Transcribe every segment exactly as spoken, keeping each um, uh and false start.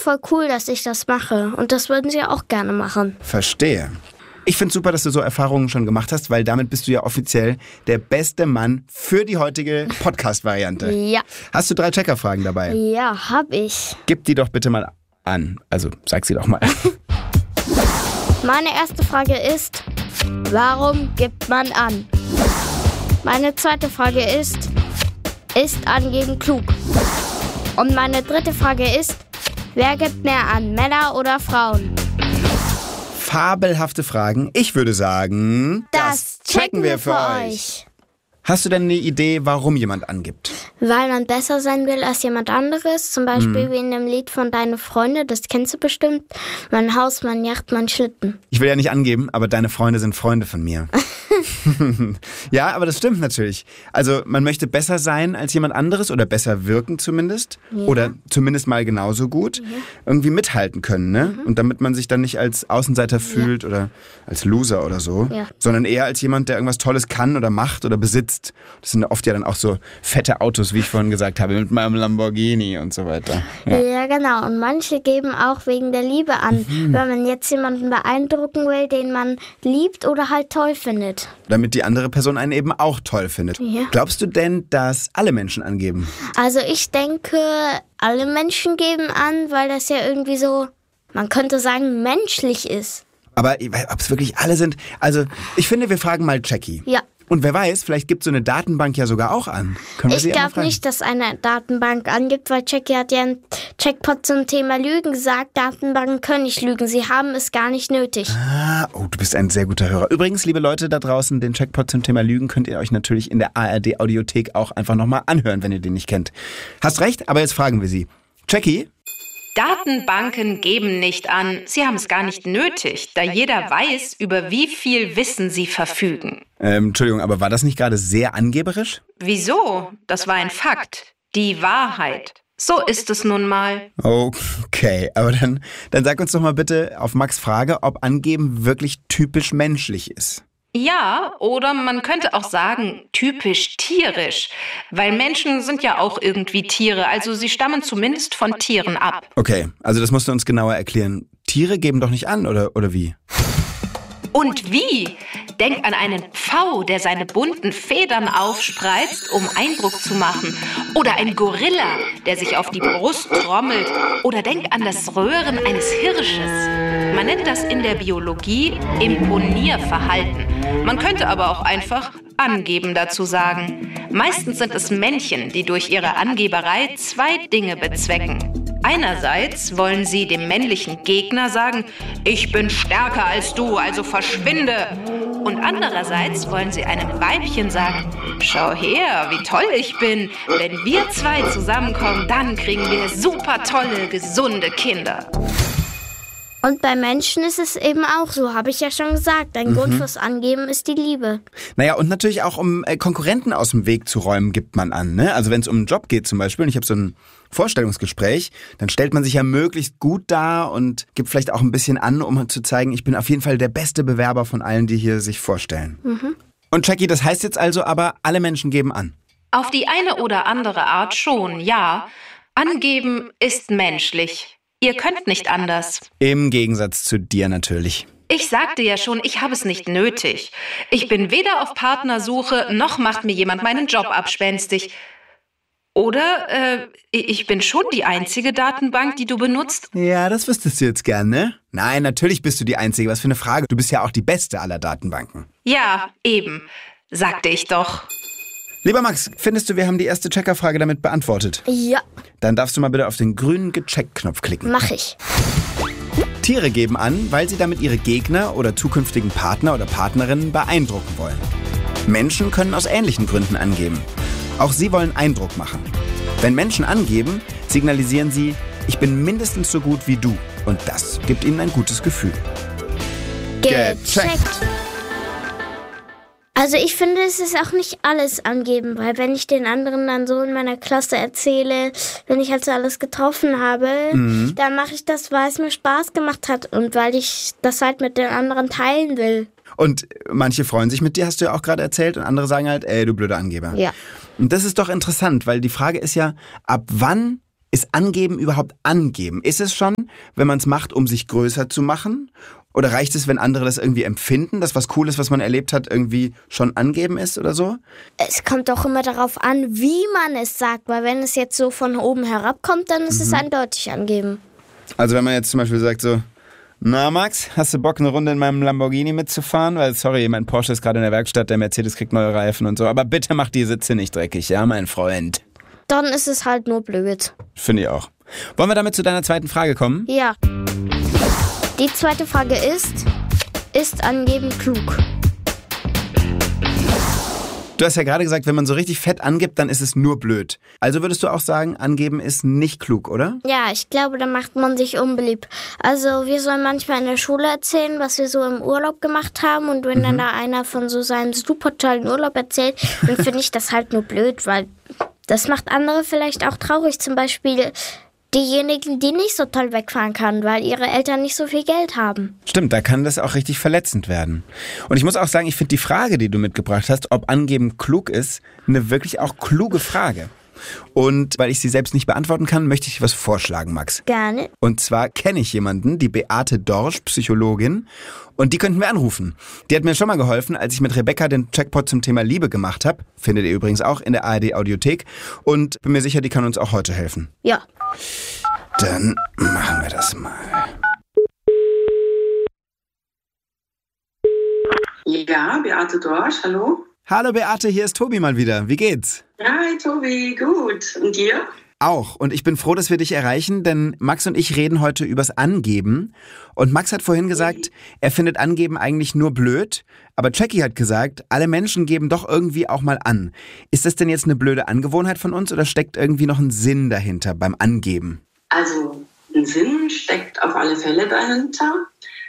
voll cool, dass ich das mache. Und das würden sie auch gerne machen. Verstehe. Ich finde es super, dass du so Erfahrungen schon gemacht hast, weil damit bist du ja offiziell der beste Mann für die heutige Podcast-Variante. Ja. Hast du drei Checker-Fragen dabei? Ja, hab ich. Gib die doch bitte mal an. Also, sag sie doch mal. Meine erste Frage ist, warum gibt man an? Meine zweite Frage ist, ist Angeben klug? Und meine dritte Frage ist, wer gibt mehr an, Männer oder Frauen? Fabelhafte Fragen. Ich würde sagen, Das checken wir für euch. Hast du denn eine Idee, warum jemand angibt? Weil man besser sein will als jemand anderes. Zum Beispiel Mhm. wie in dem Lied von Deine Freunde, das kennst du bestimmt. Mein Haus, mein Yacht, mein Schlitten. Ich will ja nicht angeben, aber deine Freunde sind Freunde von mir. Ja, aber das stimmt natürlich. Also man möchte besser sein als jemand anderes oder besser wirken zumindest. Ja. Oder zumindest mal genauso gut. Ja. Irgendwie mithalten können, ne? Mhm. Und damit man sich dann nicht als Außenseiter fühlt oder als Loser oder so. Ja. Sondern eher als jemand, der irgendwas Tolles kann oder macht oder besitzt. Das sind oft ja dann auch so fette Autos, wie ich vorhin gesagt habe, mit meinem Lamborghini und so weiter. Ja, ja genau. Und manche geben auch wegen der Liebe an, Mhm. wenn man jetzt jemanden beeindrucken will, den man liebt oder halt toll findet. Damit die andere Person einen eben auch toll findet. Ja. Glaubst du denn, dass alle Menschen angeben? Also ich denke, alle Menschen geben an, weil das ja irgendwie so, man könnte sagen, menschlich ist. Aber ob es wirklich alle sind? Also ich finde, wir fragen mal Jackie. Ja. Und wer weiß, vielleicht gibt so eine Datenbank ja sogar auch an. Können wir Ich sie einmal glaube fragen? nicht, dass eine Datenbank angibt, weil Jackie hat ja im Checkpot zum Thema Lügen gesagt, Datenbanken können nicht lügen, sie haben es gar nicht nötig. Ah, oh, du bist ein sehr guter Hörer. Übrigens, liebe Leute da draußen, den Checkpot zum Thema Lügen könnt ihr euch natürlich in der A R D-Audiothek auch einfach nochmal anhören, wenn ihr den nicht kennt. Hast recht, aber jetzt fragen wir sie. Jackie? Datenbanken geben nicht an, sie haben es gar nicht nötig, da jeder weiß, über wie viel Wissen sie verfügen. Ähm, Entschuldigung, aber war das nicht gerade sehr angeberisch? Wieso? Das war ein Fakt. Die Wahrheit. So ist es nun mal. Okay, aber dann, dann sag uns doch mal bitte auf Max' Frage, ob Angeben wirklich typisch menschlich ist. Ja, oder man könnte auch sagen, typisch tierisch. Weil Menschen sind ja auch irgendwie Tiere, also sie stammen zumindest von Tieren ab. Okay, also das musst du uns genauer erklären. Tiere geben doch nicht an, oder, oder wie? Und wie? Denk an einen Pfau, der seine bunten Federn aufspreizt, um Eindruck zu machen. Oder ein Gorilla, der sich auf die Brust trommelt. Oder denk an das Röhren eines Hirsches. Man nennt das in der Biologie Imponierverhalten. Man könnte aber auch einfach Angeben dazu sagen. Meistens sind es Männchen, die durch ihre Angeberei zwei Dinge bezwecken. Einerseits wollen sie dem männlichen Gegner sagen, ich bin stärker als du, also verschwinde. Und andererseits wollen sie einem Weibchen sagen, schau her, wie toll ich bin. Wenn wir zwei zusammenkommen, dann kriegen wir super tolle, gesunde Kinder. Und bei Menschen ist es eben auch so, habe ich ja schon gesagt. Ein Mhm. Grund fürs Angeben ist die Liebe. Naja, und natürlich auch, um äh, Konkurrenten aus dem Weg zu räumen, gibt man an. Ne? Also wenn es um einen Job geht zum Beispiel, und ich habe so ein Vorstellungsgespräch, dann stellt man sich ja möglichst gut dar und gibt vielleicht auch ein bisschen an, um zu zeigen, ich bin auf jeden Fall der beste Bewerber von allen, die hier sich vorstellen. Mhm. Und Jackie, das heißt jetzt also aber, alle Menschen geben an. Auf die eine oder andere Art schon, ja. Angeben ist menschlich. Ihr könnt nicht anders. Im Gegensatz zu dir natürlich. Ich sagte ja schon, ich habe es nicht nötig. Ich bin weder auf Partnersuche, noch macht mir jemand meinen Job abspenstig. Oder äh, ich bin schon die einzige Datenbank, die du benutzt? Ja, das wüsstest du jetzt gern, ne? Nein, natürlich bist du die Einzige. Was für eine Frage. Du bist ja auch die beste aller Datenbanken. Ja, eben. Sagte ich doch. Lieber Max, findest du, wir haben die erste Checkerfrage damit beantwortet? Ja, Dann darfst du mal bitte auf den grünen Gecheckt-Knopf klicken. mache ich. Tiere geben an, weil sie damit ihre Gegner oder zukünftigen Partner oder Partnerinnen beeindrucken wollen. Menschen können aus ähnlichen Gründen angeben. Auch sie wollen Eindruck machen. Wenn Menschen angeben, signalisieren sie, ich bin mindestens so gut wie du. Und das gibt ihnen ein gutes Gefühl. Gecheckt. Also ich finde, es ist auch nicht alles angeben, weil wenn ich den anderen dann so in meiner Klasse erzähle, wenn ich halt so alles getroffen habe, Mhm. dann mache ich das, weil es mir Spaß gemacht hat und weil ich das halt mit den anderen teilen will. Und manche freuen sich mit dir, hast du ja auch gerade erzählt, und andere sagen halt, ey, du blöder Angeber. Ja. Und das ist doch interessant, weil die Frage ist ja, ab wann Ist angeben überhaupt angeben? Ist es schon, wenn man es macht, um sich größer zu machen? Oder reicht es, wenn andere das irgendwie empfinden, dass was Cooles, was man erlebt hat, irgendwie schon angeben ist oder so? Es kommt auch immer darauf an, wie man es sagt, weil wenn es jetzt so von oben herabkommt, dann ist mhm. es eindeutig angeben. Also wenn man jetzt zum Beispiel sagt so, na Max, hast du Bock eine Runde in meinem Lamborghini mitzufahren? Weil sorry, mein Porsche ist gerade in der Werkstatt, der Mercedes kriegt neue Reifen und so, aber bitte mach die Sitze nicht dreckig, ja mein Freund? Dann ist es halt nur blöd. Finde ich auch. Wollen wir damit zu deiner zweiten Frage kommen? Ja. Die zweite Frage ist, ist angeben klug? Du hast ja gerade gesagt, wenn man so richtig fett angibt, dann ist es nur blöd. Also würdest du auch sagen, angeben ist nicht klug, oder? Ja, ich glaube, da macht man sich unbeliebt. Also wir sollen manchmal in der Schule erzählen, was wir so im Urlaub gemacht haben. Und wenn mhm. dann da einer von so seinem super tollen Urlaub erzählt, dann finde ich das halt nur blöd, weil das macht andere vielleicht auch traurig. Zum Beispiel diejenigen, die nicht so toll wegfahren können, weil ihre Eltern nicht so viel Geld haben. Stimmt, da kann das auch richtig verletzend werden. Und ich muss auch sagen, ich finde die Frage, die du mitgebracht hast, ob angeben klug ist, eine wirklich auch kluge Frage. Und weil ich sie selbst nicht beantworten kann, möchte ich was vorschlagen, Max. Gerne. Und zwar kenne ich jemanden, die Beate Dorsch, Psychologin, und die könnten wir anrufen. Die hat mir schon mal geholfen, als ich mit Rebecca den Checkpot zum Thema Liebe gemacht habe. Findet ihr übrigens auch in der A R D-Audiothek. Und bin mir sicher, die kann uns auch heute helfen. Ja. Dann machen wir das mal. Ja, Beate Dorsch, hallo. Hallo Beate, hier ist Tobi mal wieder. Wie geht's? Hi Tobi, gut. Und dir? Auch. Und ich bin froh, dass wir dich erreichen, denn Max und ich reden heute übers Angeben. Und Max hat vorhin gesagt, er findet Angeben eigentlich nur blöd. Aber Jackie hat gesagt, alle Menschen geben doch irgendwie auch mal an. Ist das denn jetzt eine blöde Angewohnheit von uns oder steckt irgendwie noch ein Sinn dahinter beim Angeben? Also ein Sinn steckt auf alle Fälle dahinter.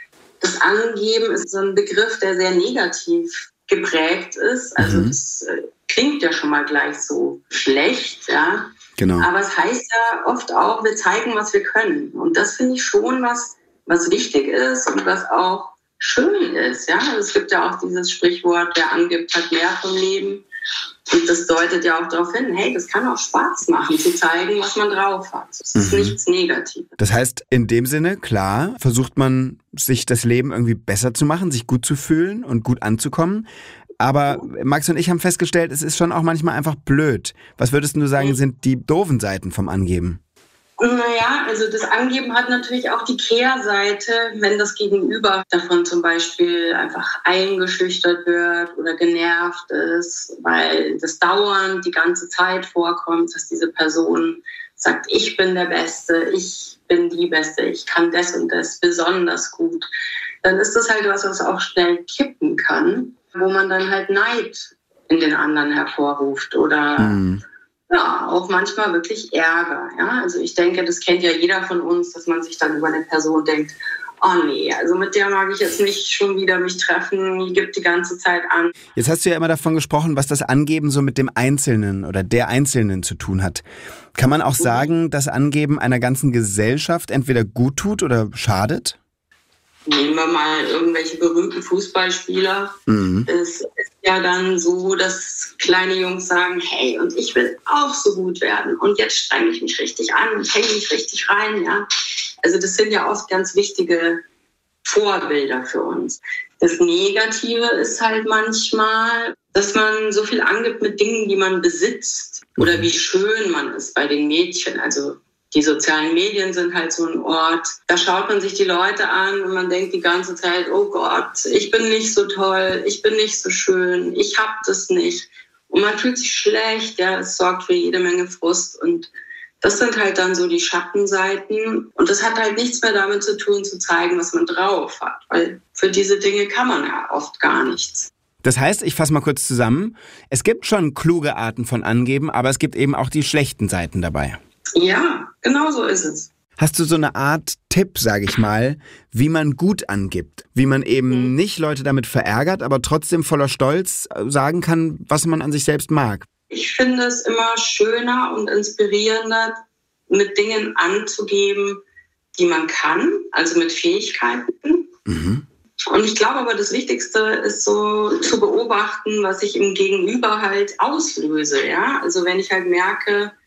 Das Angeben ist so ein Begriff, der sehr negativ geprägt ist. Also mhm. das äh, klingt ja schon mal gleich so schlecht, ja. Genau. Aber es heißt ja oft auch, wir zeigen, was wir können. Und das finde ich schon was, was wichtig ist und was auch schön ist. Ja? Also es gibt ja auch dieses Sprichwort, wer angibt, hat mehr vom Leben. Und das deutet ja auch darauf hin, hey, das kann auch Spaß machen, zu zeigen, was man drauf hat. Das ist mhm. nichts Negatives. Das heißt, in dem Sinne, klar, versucht man, sich das Leben irgendwie besser zu machen, sich gut zu fühlen und gut anzukommen. Aber Max und ich haben festgestellt, es ist schon auch manchmal einfach blöd. Was würdest du sagen, sind die doofen Seiten vom Angeben? Naja, also das Angeben hat natürlich auch die Kehrseite, wenn das Gegenüber davon zum Beispiel einfach eingeschüchtert wird oder genervt ist, weil das dauernd die ganze Zeit vorkommt, dass diese Person sagt, ich bin der Beste, ich bin die Beste, ich kann das und das besonders gut. Dann ist das halt was, was auch schnell kippen kann, wo man dann halt Neid in den anderen hervorruft oder mhm. ja, auch manchmal wirklich Ärger. Ja? Also ich denke, das kennt ja jeder von uns, dass man sich dann über eine Person denkt, oh nee, also mit der mag ich jetzt nicht schon wieder mich treffen, die gibt die ganze Zeit an. Jetzt hast du ja immer davon gesprochen, was das Angeben so mit dem Einzelnen oder der Einzelnen zu tun hat. Kann man auch sagen, dass Angeben einer ganzen Gesellschaft entweder gut tut oder schadet? Nehmen wir mal irgendwelche berühmten Fußballspieler. Mhm. Es ist ja dann so, dass kleine Jungs sagen, hey, und ich will auch so gut werden. Und jetzt strenge ich mich richtig an und hänge mich richtig rein. Ja? Also das sind ja oft ganz wichtige Vorbilder für uns. Das Negative ist halt manchmal, dass man so viel angibt mit Dingen, die man besitzt. Oder wie schön man ist bei den Mädchen. Also die sozialen Medien sind halt so ein Ort, da schaut man sich die Leute an und man denkt die ganze Zeit, oh Gott, ich bin nicht so toll, ich bin nicht so schön, ich hab das nicht. Und man fühlt sich schlecht, ja, es sorgt für jede Menge Frust. Und das sind halt dann so die Schattenseiten. Und das hat halt nichts mehr damit zu tun, zu zeigen, was man drauf hat. Weil für diese Dinge kann man ja oft gar nichts. Das heißt, ich fasse mal kurz zusammen, es gibt schon kluge Arten von Angeben, aber es gibt eben auch die schlechten Seiten dabei. Ja, genau so ist es. Hast du so eine Art Tipp, sage ich mal, wie man gut angibt? Wie man eben mhm. nicht Leute damit verärgert, aber trotzdem voller Stolz sagen kann, was man an sich selbst mag? Ich finde es immer schöner und inspirierender, mit Dingen anzugeben, die man kann, also mit Fähigkeiten. Mhm. Und ich glaube aber, das Wichtigste ist so zu beobachten, was ich im Gegenüber halt auslöse. Ja? Also wenn ich halt merke,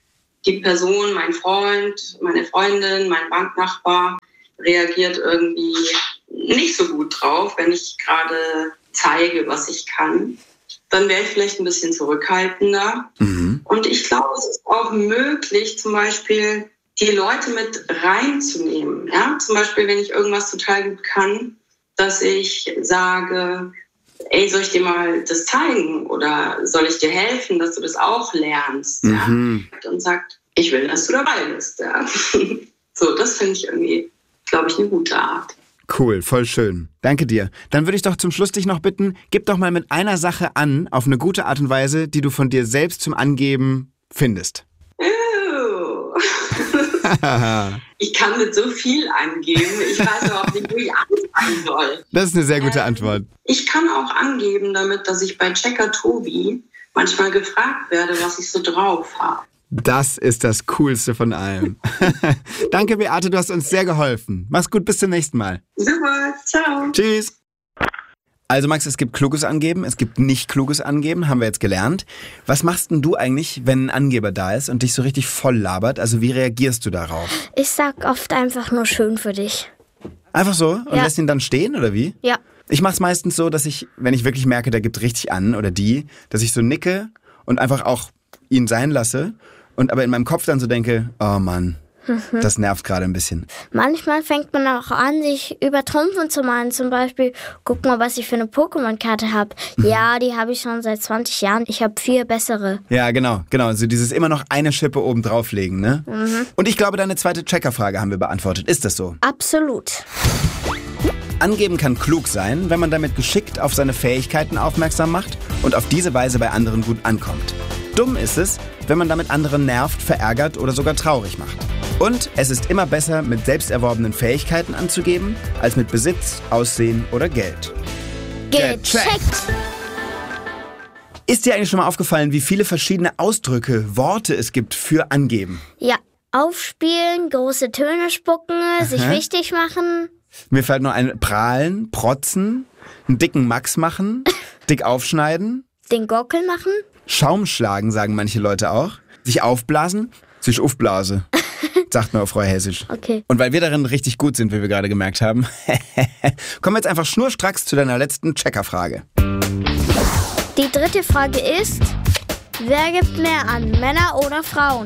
die Person, mein Freund, meine Freundin, mein Banknachbar reagiert irgendwie nicht so gut drauf, wenn ich gerade zeige, was ich kann. Dann wäre ich vielleicht ein bisschen zurückhaltender. Mhm. Und ich glaube, es ist auch möglich, zum Beispiel die Leute mit reinzunehmen. Ja? Zum Beispiel, wenn ich irgendwas total gut kann, dass ich sage, ey, soll ich dir mal das zeigen? Oder soll ich dir helfen, dass du das auch lernst? Mhm. Ja? Und sagt, ich will, dass du dabei bist. Ja? So, das finde ich irgendwie, glaube ich, eine gute Art. Cool, voll schön. Danke dir. Dann würde ich doch zum Schluss dich noch bitten, gib doch mal mit einer Sache an, auf eine gute Art und Weise, die du von dir selbst zum Angeben findest. Oh. Ich kann mit so viel angeben. Ich weiß überhaupt nicht, wo ich anfangen soll. Das ist eine sehr gute ähm, Antwort. Ich kann auch angeben damit, dass ich bei Checker Tobi manchmal gefragt werde, was ich so drauf habe. Das ist das Coolste von allem. Danke, Beate, du hast uns sehr geholfen. Mach's gut, bis zum nächsten Mal. Super, ciao. Tschüss. Also Max, es gibt kluges Angeben, es gibt nicht kluges Angeben, haben wir jetzt gelernt. Was machst denn du eigentlich, wenn ein Angeber da ist und dich so richtig voll labert? Also wie reagierst du darauf? Ich sag oft einfach nur schön für dich. Einfach so? Und ja. lässt ihn dann stehen, oder wie? Ja. Ich mach's meistens so, dass ich, wenn ich wirklich merke, der gibt richtig an, oder die, dass ich so nicke und einfach auch ihn sein lasse. Und aber in meinem Kopf dann so denke, oh Mann, mhm. das nervt gerade ein bisschen. Manchmal fängt man auch an, sich übertrumpfen zu malen. Zum Beispiel, guck mal, was ich für eine Pokémon-Karte habe. Mhm. Ja, die habe ich schon seit zwanzig Jahren. Ich habe vier bessere. Ja, genau, genau. Also dieses immer noch eine Schippe oben drauflegen, ne? Mhm. Und ich glaube, deine zweite Checkerfrage haben wir beantwortet. Ist das so? Absolut. Angeben kann klug sein, wenn man damit geschickt auf seine Fähigkeiten aufmerksam macht und auf diese Weise bei anderen gut ankommt. Dumm ist es, wenn man damit anderen nervt, verärgert oder sogar traurig macht. Und es ist immer besser, mit selbst erworbenen Fähigkeiten anzugeben, als mit Besitz, Aussehen oder Geld. Gecheckt! Ist dir eigentlich schon mal aufgefallen, wie viele verschiedene Ausdrücke, Worte es gibt für Angeben? Ja, aufspielen, große Töne spucken, Aha. sich wichtig machen. Mir fällt nur ein prahlen, protzen, einen dicken Max machen, dick aufschneiden. Den Gockel machen. Schaum schlagen, sagen manche Leute auch. Sich aufblasen, sich aufblase, sagt man auf Freuhessisch. Okay. Und weil wir darin richtig gut sind, wie wir gerade gemerkt haben, kommen wir jetzt einfach schnurstracks zu deiner letzten Checkerfrage. Die dritte Frage ist, wer gibt mehr an, Männer oder Frauen?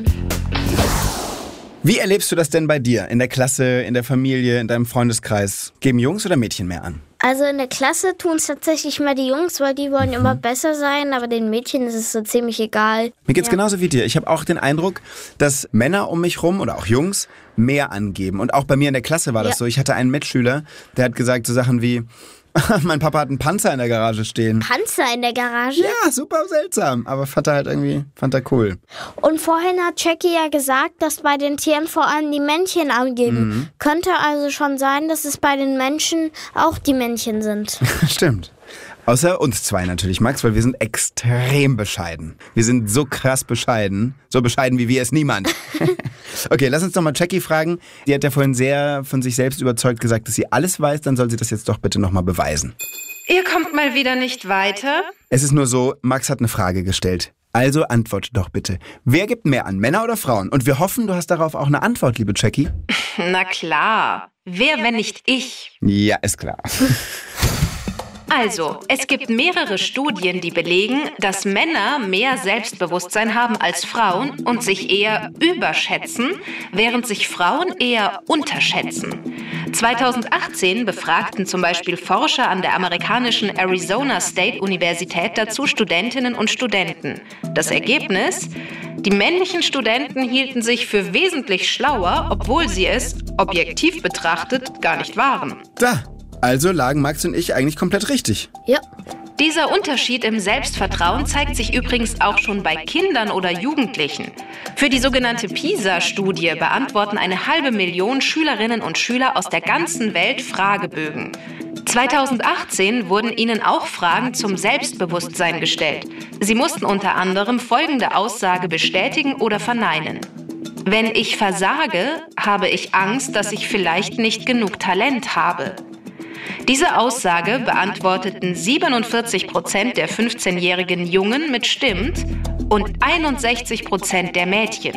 Wie erlebst du das denn bei dir? In der Klasse, in der Familie, in deinem Freundeskreis? Geben Jungs oder Mädchen mehr an? Also in der Klasse tun es tatsächlich mehr die Jungs, weil die wollen mhm. immer besser sein, aber den Mädchen ist es so ziemlich egal. Mir geht's ja. genauso wie dir. Ich habe auch den Eindruck, dass Männer um mich rum oder auch Jungs mehr angeben. Und auch bei mir in der Klasse war das ja. so. Ich hatte einen Mitschüler, der hat gesagt so Sachen wie, mein Papa hat einen Panzer in der Garage stehen. Panzer in der Garage? Ja, super seltsam. Aber fand er halt irgendwie, fand er cool. Und vorhin hat Jackie ja gesagt, dass bei den Tieren vor allem die Männchen angeben. Mhm. Könnte also schon sein, dass es bei den Menschen auch die Männchen sind. Stimmt. Außer uns zwei natürlich, Max, weil wir sind extrem bescheiden. Wir sind so krass bescheiden. So bescheiden wie wir es niemand. Okay, lass uns doch mal Jackie fragen. Die hat ja vorhin sehr von sich selbst überzeugt gesagt, dass sie alles weiß. Dann soll sie das jetzt doch bitte nochmal beweisen. Ihr kommt mal wieder nicht weiter? Es ist nur so, Max hat eine Frage gestellt. Also antworte doch bitte. Wer gibt mehr an, Männer oder Frauen? Und wir hoffen, du hast darauf auch eine Antwort, liebe Jackie. Na klar. Wer, wenn nicht ich? Ja, ist klar. Also, es gibt mehrere Studien, die belegen, dass Männer mehr Selbstbewusstsein haben als Frauen und sich eher überschätzen, während sich Frauen eher unterschätzen. zweitausendachtzehn befragten zum Beispiel Forscher an der amerikanischen Arizona State Universität dazu Studentinnen und Studenten. Das Ergebnis? Die männlichen Studenten hielten sich für wesentlich schlauer, obwohl sie es, objektiv betrachtet, gar nicht waren. Da! Also lagen Max und ich eigentlich komplett richtig. Ja. Dieser Unterschied im Selbstvertrauen zeigt sich übrigens auch schon bei Kindern oder Jugendlichen. Für die sogenannte PISA-Studie beantworten eine halbe Million Schülerinnen und Schüler aus der ganzen Welt Fragebögen. zweitausendachtzehn wurden ihnen auch Fragen zum Selbstbewusstsein gestellt. Sie mussten unter anderem folgende Aussage bestätigen oder verneinen. Wenn ich versage, habe ich Angst, dass ich vielleicht nicht genug Talent habe. Diese Aussage beantworteten siebenundvierzig Prozent der fünfzehnjährigen Jungen mit Stimmt und einundsechzig Prozent der Mädchen.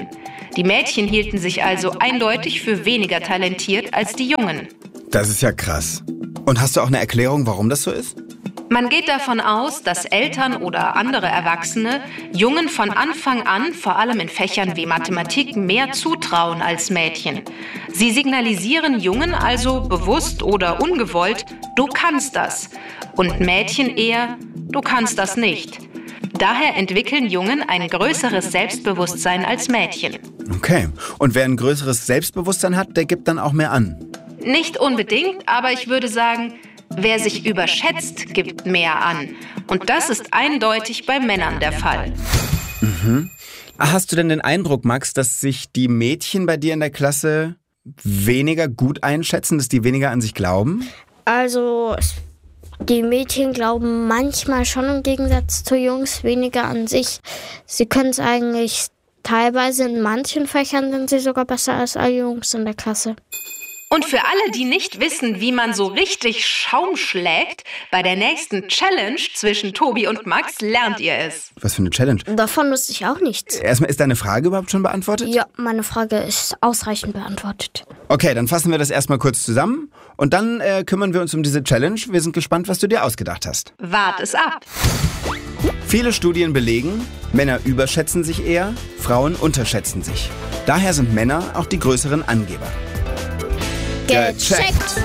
Die Mädchen hielten sich also eindeutig für weniger talentiert als die Jungen. Das ist ja krass. Und hast du auch eine Erklärung, warum das so ist? Man geht davon aus, dass Eltern oder andere Erwachsene Jungen von Anfang an, vor allem in Fächern wie Mathematik, mehr zutrauen als Mädchen. Sie signalisieren Jungen also bewusst oder ungewollt, du kannst das. Und Mädchen eher, du kannst das nicht. Daher entwickeln Jungen ein größeres Selbstbewusstsein als Mädchen. Okay. Und wer ein größeres Selbstbewusstsein hat, der gibt dann auch mehr an? Nicht unbedingt, aber ich würde sagen, wer sich überschätzt, gibt mehr an. Und das ist eindeutig bei Männern der Fall. Mhm. Hast du denn den Eindruck, Max, dass sich die Mädchen bei dir in der Klasse weniger gut einschätzen, dass die weniger an sich glauben? Also, die Mädchen glauben manchmal schon im Gegensatz zu Jungs weniger an sich. Sie können es eigentlich teilweise in manchen Fächern sind sie sogar besser als alle Jungs in der Klasse. Und für alle, die nicht wissen, wie man so richtig Schaum schlägt, bei der nächsten Challenge zwischen Tobi und Max lernt ihr es. Was für eine Challenge? Davon wusste ich auch nichts. Erstmal, ist deine Frage überhaupt schon beantwortet? Ja, meine Frage ist ausreichend beantwortet. Okay, dann fassen wir das erstmal kurz zusammen und dann äh, kümmern wir uns um diese Challenge. Wir sind gespannt, was du dir ausgedacht hast. Wart es ab. Viele Studien belegen, Männer überschätzen sich eher, Frauen unterschätzen sich. Daher sind Männer auch die größeren Angeber. Gecheckt!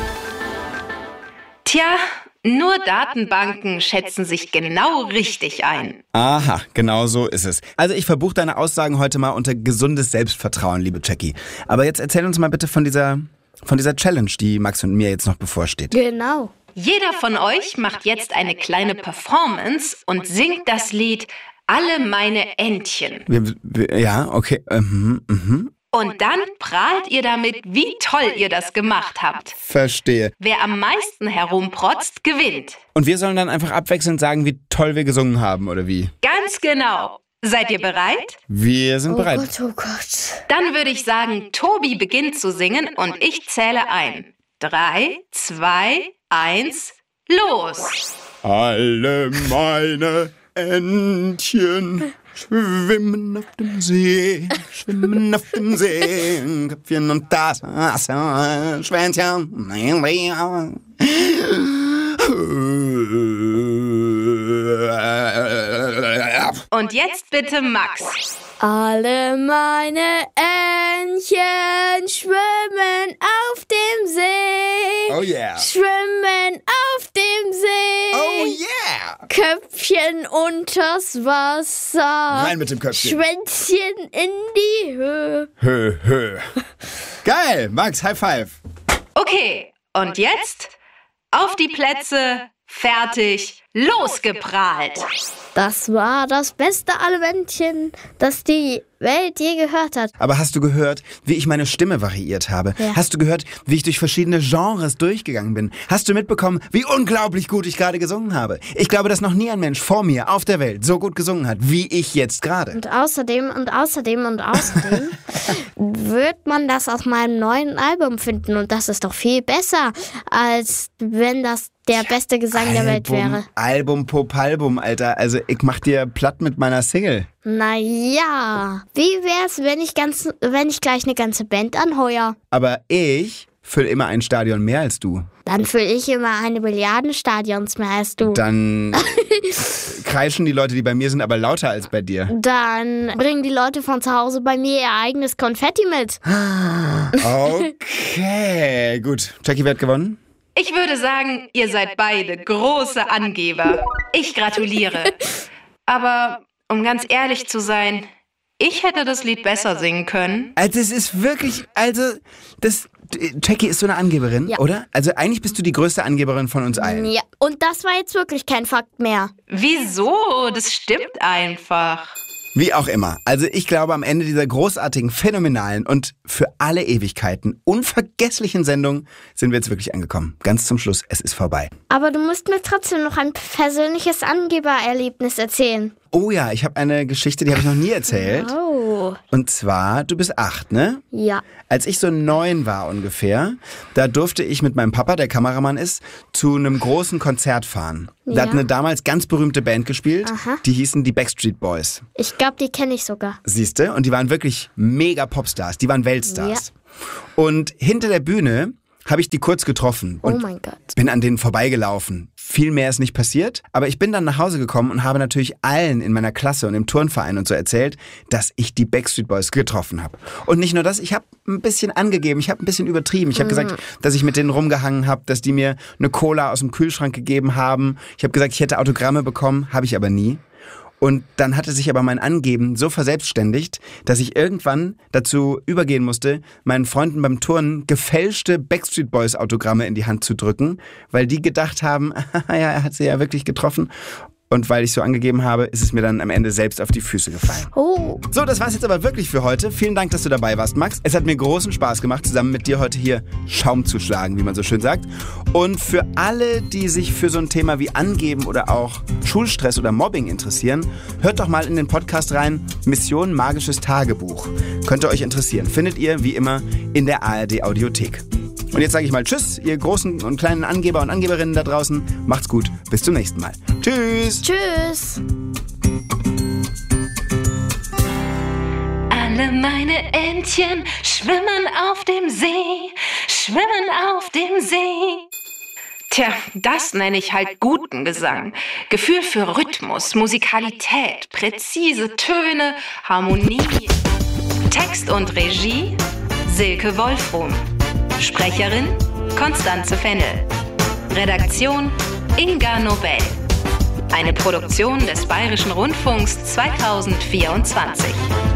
Tja, nur Datenbanken schätzen sich genau richtig ein. Aha, genau so ist es. Also ich verbuche deine Aussagen heute mal unter gesundes Selbstvertrauen, liebe Jackie. Aber jetzt erzähl uns mal bitte von dieser, von dieser Challenge, die Max und mir jetzt noch bevorsteht. Genau. Jeder von euch macht jetzt eine kleine Performance und singt das Lied Alle meine Entchen. Wir, wir, ja, okay. Mhm, mhm. Und dann prahlt ihr damit, wie toll ihr das gemacht habt. Verstehe. Wer am meisten herumprotzt, gewinnt. Und wir sollen dann einfach abwechselnd sagen, wie toll wir gesungen haben, oder wie? Ganz genau. Seid ihr bereit? Wir sind Oh bereit. Gott, oh Gott. Dann würde ich sagen, Tobi beginnt zu singen und ich zähle ein. Drei, zwei, eins, los! Alle meine Entchen schwimmen auf dem See, schwimmen auf dem See, Köpfchen und das Schwänzchen. Und jetzt bitte Max. Alle meine Entchen schwimmen auf dem See. Oh yeah. Schwimmen auf dem See. Oh yeah. Köpfchen unters Wasser. Rein mit dem Köpfchen. Schwänzchen in die Höhe. Hö, hö. Geil, Max, High Five. Okay, und jetzt auf die Plätze, fertig, losgeprahlt. Das war das beste Adventchen, das die Welt je gehört hat. Aber hast du gehört, wie ich meine Stimme variiert habe? Ja. Hast du gehört, wie ich durch verschiedene Genres durchgegangen bin? Hast du mitbekommen, wie unglaublich gut ich gerade gesungen habe? Ich glaube, dass noch nie ein Mensch vor mir auf der Welt so gut gesungen hat, wie ich jetzt gerade. Und außerdem und außerdem und außerdem wird man das auf meinem neuen Album finden. Und das ist doch viel besser, als wenn das der beste Gesang der Welt wäre. Album, Popalbum, Alter. Also ich mach dir platt mit meiner Single. Naja, wie wär's, wenn ich, ganz, wenn ich gleich eine ganze Band anheuer? Aber ich fülle immer ein Stadion mehr als du. Dann fülle ich immer eine Milliarde Stadions mehr als du. Dann kreischen die Leute, die bei mir sind, aber lauter als bei dir. Dann bringen die Leute von zu Hause bei mir ihr eigenes Konfetti mit. Okay, gut. Jackie, wer hat gewonnen? Ich würde sagen, ihr seid beide große Angeber. Ich gratuliere. Aber um ganz ehrlich zu sein, ich hätte das Lied besser singen können. Also es ist wirklich, also das, Jackie ist so eine Angeberin, Ja. oder? Also eigentlich bist du die größte Angeberin von uns allen. Ja, und das war jetzt wirklich kein Fakt mehr. Wieso? Das stimmt einfach. Wie auch immer. Also ich glaube, am Ende dieser großartigen, phänomenalen und für alle Ewigkeiten unvergesslichen Sendung sind wir jetzt wirklich angekommen. Ganz zum Schluss, es ist vorbei. Aber du musst mir trotzdem noch ein persönliches Angebererlebnis erzählen. Oh ja, ich habe eine Geschichte, die habe ich noch nie erzählt. Oh. Und zwar, du bist acht, ne? Ja. Als ich so neun war ungefähr, da durfte ich mit meinem Papa, der Kameramann ist, zu einem großen Konzert fahren. Da Ja. hat eine damals ganz berühmte Band gespielt, Aha. die hießen die Backstreet Boys. Ich glaube, die kenne ich sogar. Siehste? Und die waren wirklich mega Popstars, die waren Weltstars. Und hinter der Bühne habe ich die kurz getroffen und Oh mein Gott. bin an denen vorbeigelaufen. Viel mehr ist nicht passiert, aber ich bin dann nach Hause gekommen und habe natürlich allen in meiner Klasse und im Turnverein und so erzählt, dass ich die Backstreet Boys getroffen habe. Und nicht nur das, ich habe ein bisschen angegeben, ich habe ein bisschen übertrieben. Ich habe Mhm. gesagt, dass ich mit denen rumgehangen habe, dass die mir eine Cola aus dem Kühlschrank gegeben haben. Ich habe gesagt, ich hätte Autogramme bekommen, habe ich aber nie. Und dann hatte sich aber mein Angeben so verselbstständigt, dass ich irgendwann dazu übergehen musste, meinen Freunden beim Turnen gefälschte Backstreet Boys Autogramme in die Hand zu drücken, weil die gedacht haben, ja, er hat sie ja wirklich getroffen. Und weil ich so angegeben habe, ist es mir dann am Ende selbst auf die Füße gefallen. Oh. So, das war's jetzt aber wirklich für heute. Vielen Dank, dass du dabei warst, Max. Es hat mir großen Spaß gemacht, zusammen mit dir heute hier Schaum zu schlagen, wie man so schön sagt. Und für alle, die sich für so ein Thema wie Angeben oder auch Schulstress oder Mobbing interessieren, hört doch mal in den Podcast rein, Mission Magisches Tagebuch. Könnte euch interessieren. Findet ihr, wie immer, in der A R D Audiothek. Und jetzt sage ich mal Tschüss, ihr großen und kleinen Angeber und Angeberinnen da draußen. Macht's gut, bis zum nächsten Mal. Tschüss. Tschüss. Alle meine Entchen schwimmen auf dem See, schwimmen auf dem See. Tja, das nenne ich halt guten Gesang. Gefühl für Rhythmus, Musikalität, präzise Töne, Harmonie. Text und Regie Silke Wolfrum. Sprecherin Konstanze Fennel. Redaktion Inga Nobel. Eine Produktion des Bayerischen Rundfunks zweitausendvierundzwanzig.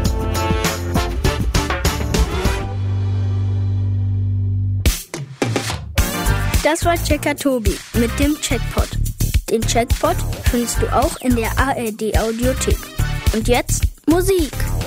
Das war Checker Tobi mit dem Checkpot. Den Checkpot findest du auch in der A R D Audiothek. Und jetzt Musik.